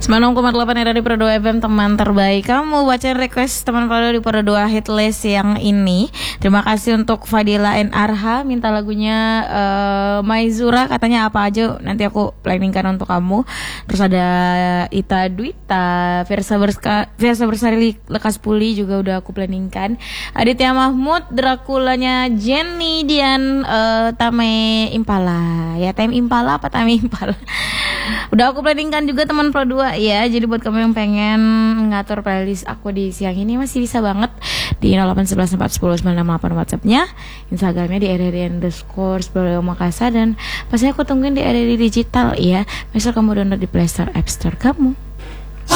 96,8 RRI Pro 2 FM, teman terbaik. Kamu bacain request teman Pro di Pro 2 hitlist yang ini. Terima kasih untuk Fadila N. Arha, minta lagunya Maizura, katanya apa aja nanti aku planningkan untuk kamu. Terus ada Ita Dwita, Versa Bersari Lekas Puli juga udah aku planningkan. Aditya Mahmud, Drakulanya Jenny Dian, Tame Impala. Ya, Tame Impala apa Tame Impala? Udah aku planningkan juga teman Pro 2 ya. Jadi buat kamu yang pengen ngatur playlist aku di siang ini masih bisa banget di 081141098 WhatsApp-nya, Instagramnya di RRI_10 Makassar, dan pastinya aku tungguin di RRI Digital ya. Misal kamu download di Play Store, App Store kamu.